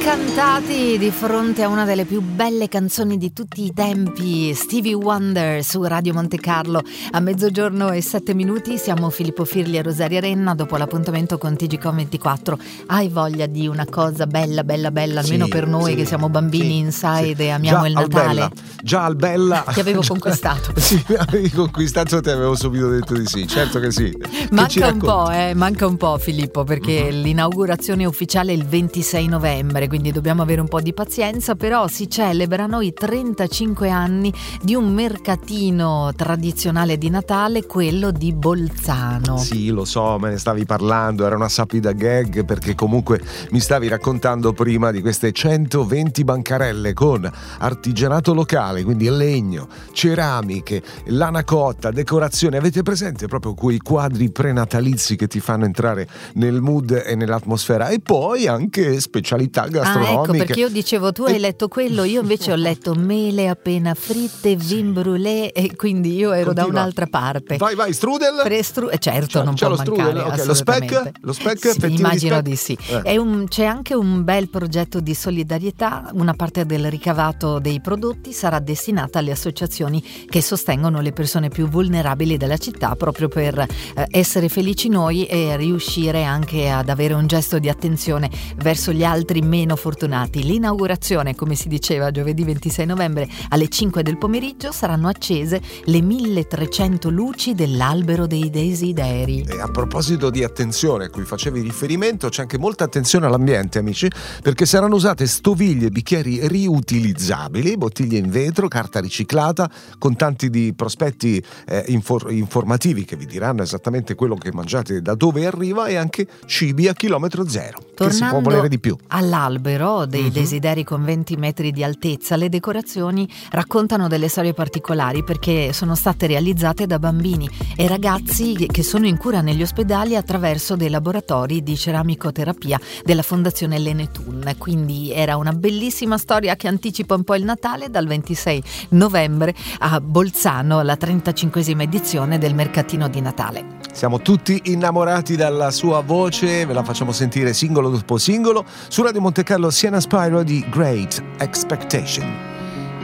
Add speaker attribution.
Speaker 1: incantati di fronte a una delle più belle canzoni di tutti i tempi, Stevie Wonder su Radio Monte Carlo. A 12:07 siamo Filippo Firli e Rosaria Renna dopo l'appuntamento con TGCOM24. Hai voglia di una cosa bella, almeno per noi che siamo bambini inside e amiamo il Natale?
Speaker 2: Già al Bella
Speaker 1: ti avevo conquistato.
Speaker 2: Sì, mi avevi conquistato, ti avevo subito detto di sì, certo che sì.
Speaker 1: Manca un po' Filippo, perché l'inaugurazione è ufficiale il 26 novembre, quindi dobbiamo avere un po' di pazienza, però si celebrano i 35 anni di un mercatino tradizionale di Natale, quello di Bolzano.
Speaker 2: Sì, lo so, me ne stavi parlando, era una sapida gag, perché comunque mi stavi raccontando prima di queste 120 bancarelle con artigianato locale, quindi legno, ceramiche, lana cotta, decorazione. Avete presente proprio quei quadri prenatalizi che ti fanno entrare nel mood e nell'atmosfera? E poi anche specialità gastronomiche.
Speaker 1: Ecco, perché io dicevo tu hai letto quello, io invece ho letto mele appena fritte, vin brûlé, e quindi io ero da un'altra parte.
Speaker 2: Vai, strudel?
Speaker 1: Certo, non può mancare.
Speaker 2: Okay. Lo speck?
Speaker 1: Sì, immagino di sì. C'è anche un bel progetto di solidarietà. Una parte del ricavato dei prodotti sarà destinata alle associazioni che sostengono le persone più vulnerabili della città, proprio per essere felici noi e riuscire anche ad avere un gesto di attenzione verso gli altri meno fortunati. L'inaugurazione, come si diceva, giovedì 26 novembre alle 5 del pomeriggio saranno accese le 1300 luci dell'albero dei desideri.
Speaker 2: E a proposito di attenzione a cui facevi riferimento, c'è anche molta attenzione all'ambiente, amici, perché saranno usate stoviglie e bicchieri riutilizzabili, bottiglie in vetro, carta riciclata, con tanti di prospetti informativi che vi diranno esattamente quello che mangiate, da dove arriva, e anche cibi a chilometro zero.
Speaker 1: Tornando
Speaker 2: che si può volere di più.
Speaker 1: All'albero dei desideri con 20 metri di altezza, le decorazioni raccontano delle storie particolari, perché sono state realizzate da bambini e ragazzi che sono in cura negli ospedali attraverso dei laboratori di ceramicoterapia della Fondazione Lenetun. Quindi era una bellissima storia che anticipa un po' il Natale. Dal 26 novembre a Bolzano la 35esima edizione del mercatino di Natale.
Speaker 2: Siamo tutti innamorati dalla sua voce, ve la facciamo sentire singolo dopo singolo su Radio Monte Carlo. Siena Spyro di Great Expectation.